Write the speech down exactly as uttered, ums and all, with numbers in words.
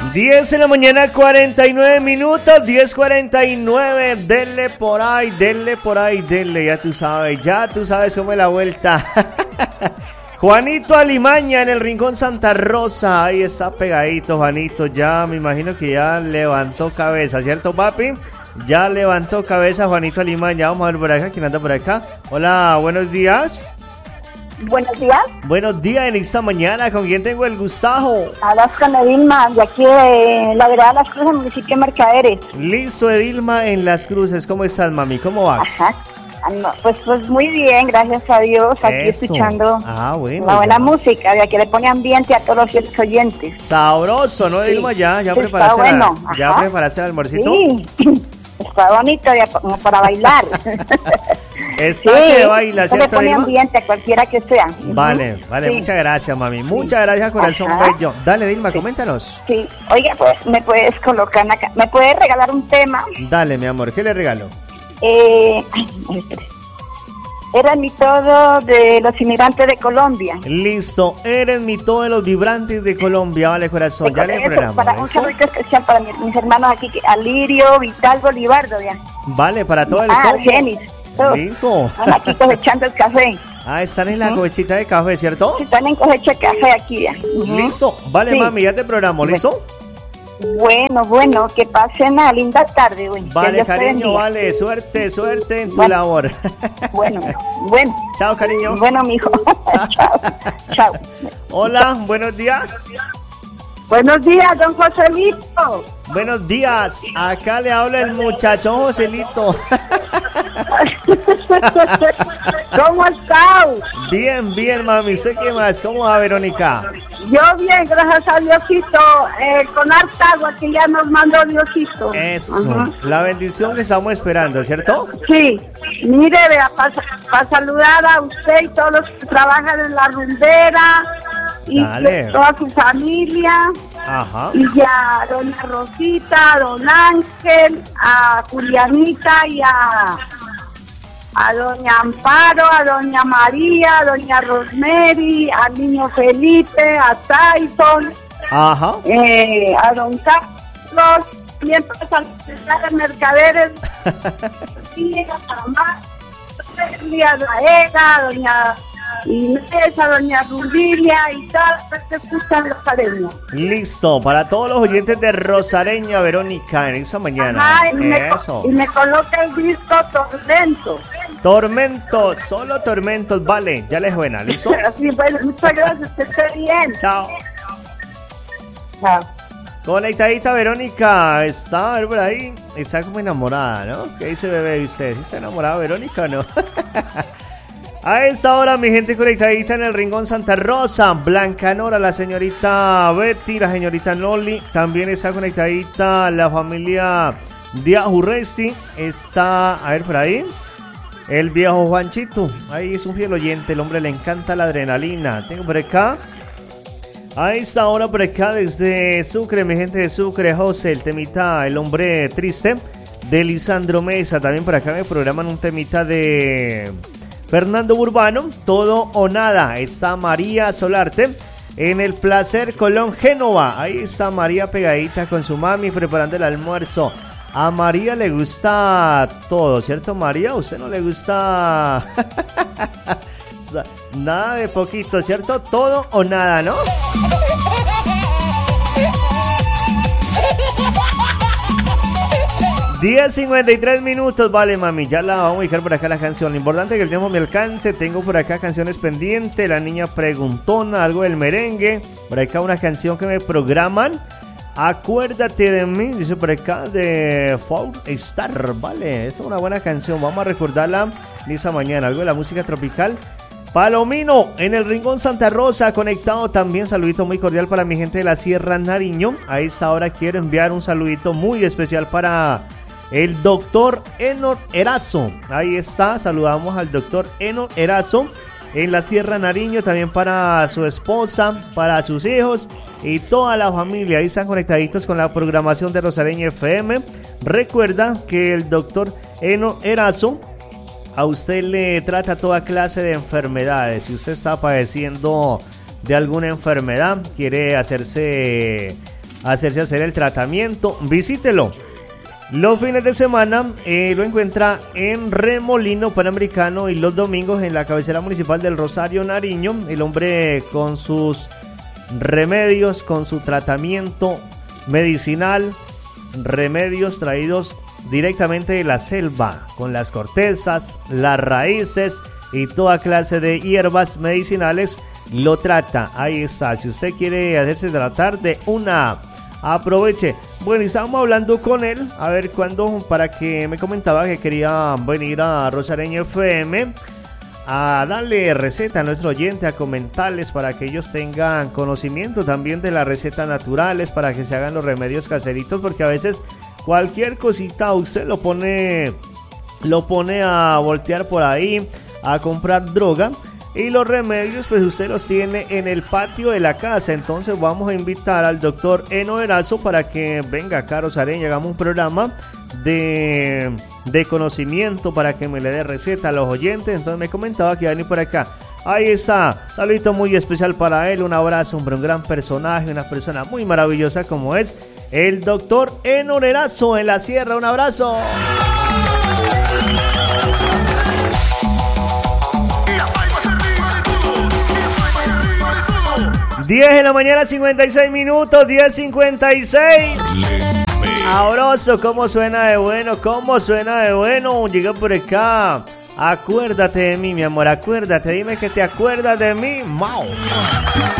diez de la mañana, cuarenta y nueve minutos, diez cuarenta y nueve, denle por ahí, denle por ahí, denle, ya tú sabes, ya tú sabes cómo es la vuelta. Juanito Alimaña en el Rincón Santa Rosa, ahí está pegadito Juanito, ya me imagino que ya levantó cabeza, ¿cierto papi? Ya levantó cabeza Juanito Alimaña, vamos a ver por acá, ¿quién anda por acá? Hola, buenos días. Buenos días. Buenos días en esta mañana, ¿con quién tengo el gustajo? Hablas con Edilma, de aquí de la vereda de Las Cruces, municipio de Mercaderes. Listo, Edilma en Las Cruces, ¿cómo estás, mami? ¿Cómo vas? Ajá. No, pues, pues muy bien, gracias a Dios, aquí Eso. Escuchando ah, bueno, la buena ya. música, de aquí le pone ambiente a todos los oyentes. Sabroso, ¿no, Edilma? Sí. Ya, ya Está preparaste, bueno. la, ya Ajá. preparaste el almuercito. Sí, está bonito ya, como para bailar. Está Sí, que baila, eso le ¿cierto, pone Edilma? ambiente a cualquiera que sea. Vale, Ujú. vale, Sí. muchas gracias, mami. Muchas gracias, corazón Ajá. bello. Dale, Edilma, coméntanos. Sí, oiga, pues me puedes colocar acá, me puedes regalar un tema. Dale, mi amor, ¿qué le regalo? Eh, ay, espere. Era mi todo de los inmigrantes de Colombia. Listo, eres mi todo de los vibrantes de Colombia, vale, corazón. Ya le Eso, programamos. para un ¿eso? saludito especial para mis, mis hermanos aquí, que Alirio, Vital, Bolivardo, ya. Vale, para todo el Ah, combo. Genis, todos. Listo. Están aquí cosechando el café. Ah, están en la cosechita de café, ¿cierto? Están en cosecha de café aquí, ya. Ujú. Listo. Vale, Sí. mami, ya te programo, ¿listo? Bueno, bueno, que pasen una linda tarde, güey. Que Vale, Dios te cariño, bendiga. vale. Suerte, suerte en tu Bueno. labor. Bueno, bueno. Chao, cariño. Bueno, mijo. Chao. Chao. Hola, buenos días. Buenos días, don Joselito. Buenos días. Acá le habla el muchachón Joselito. ¿Cómo estás? Bien, bien, mami. ¿Sé qué más? ¿Cómo va, Verónica? Yo bien, gracias a Diosito, eh, con harta agua que ya nos mandó Diosito. Eso. Ajá. La bendición que estamos esperando, ¿cierto? Sí, mire, para saludar a usted y todos los que trabajan en la rumbera y Dale. que toda su familia. Ajá. Y ya a doña Rosita, a don Ángel, a Julianita y a, a doña Amparo, a doña María, a doña Rosemary, al niño Felipe, a Tyson, Ajá. eh, a don Carlos, y entonces a los mercaderes, y a mamá, a Daega, a doña Inés, a doña Rubilia y todas las que escuchan los caleños. Listo. Para todos los oyentes de Rosareña, Verónica, en esa mañana. Ajá, y, me, Eso. y me coloca el disco Tormento. Tormentos, solo tormentos, vale. Ya les suena, ¿listo? Sí, bueno, muchas gracias, que esté bien. Chao. Chao. Conectadita Verónica, está a ver por ahí, está como enamorada, ¿no? ¿Qué dice bebé usted? ¿Sí está enamorada Verónica o no? A esta hora, mi gente conectadita en el Rincón Santa Rosa, Blanca Nora, la señorita Betty, la señorita Noli, también está conectadita la familia Díaz Urresti, está, a ver por ahí, el viejo Juanchito, ahí es un fiel oyente, el hombre le encanta la adrenalina. Tengo por acá, a esta hora por acá desde Sucre, mi gente de Sucre, José, el temita, el hombre triste de Lisandro Mesa, también por acá me programan un temita de Fernando Urbano, Todo o Nada. Está María Solarte en el Placer Colón Génova. Ahí está María pegadita con su mami preparando el almuerzo. A María le gusta todo, ¿cierto, María? ¿A usted no le gusta nada de poquito, ¿cierto? Todo o nada, ¿no? diez cincuenta y tres minutos, vale, mami, ya la vamos a ubicar por acá la canción. Lo importante es que el tiempo me alcance. Tengo por acá canciones pendientes. La niña preguntona, algo del merengue. Por acá una canción que me programan. Acuérdate de mí, dice por acá, de Four Star, vale. Esa es una buena canción. Vamos a recordarla esa mañana. Algo de la música tropical. Palomino, en el Rincón Santa Rosa, conectado también. Saludito muy cordial para mi gente de la Sierra Nariño. A esta hora quiero enviar un saludito muy especial para el doctor Enor Erazo. Ahí está, saludamos al doctor Enor Erazo en la Sierra Nariño, también para su esposa, para sus hijos y toda la familia. Ahí están conectaditos con la programación de Rosareña F M. Recuerda que el doctor Enor Erazo a usted le trata toda clase de enfermedades. Si usted está padeciendo de alguna enfermedad, quiere hacerse hacerse hacer el tratamiento. Visítelo. Los fines de semana eh, lo encuentra en Remolino Panamericano y los domingos en la cabecera municipal del Rosario, Nariño. El hombre con sus remedios, con su tratamiento medicinal, remedios traídos directamente de la selva, con las cortezas, las raíces y toda clase de hierbas medicinales, lo trata. Ahí está, si usted quiere hacerse tratar de una, aproveche. Bueno, y estábamos hablando con él, a ver cuándo, para que me comentaba que quería venir a Rosareño F M a darle receta a nuestro oyente, a comentarles para que ellos tengan conocimiento también de las recetas naturales, para que se hagan los remedios caseritos, porque a veces cualquier cosita usted lo pone, lo pone a voltear por ahí, a comprar droga, y los remedios pues usted los tiene en el patio de la casa. Entonces vamos a invitar al doctor Eno Erazo para que venga acá a Rosareño, hagamos un programa de, de conocimiento para que me le dé receta a los oyentes. Entonces me comentaba que iba a venir por acá. Ahí está, saludito muy especial para él, un abrazo, hombre, un gran personaje, una persona muy maravillosa como es el doctor Eno Erazo en la sierra. Un abrazo. diez de la mañana, cincuenta y seis minutos, diez cincuenta y seis. Sabroso, cómo suena de bueno, cómo suena de bueno. Llega por acá. Acuérdate de mí, mi amor, acuérdate, dime que te acuerdas de mí, Mao.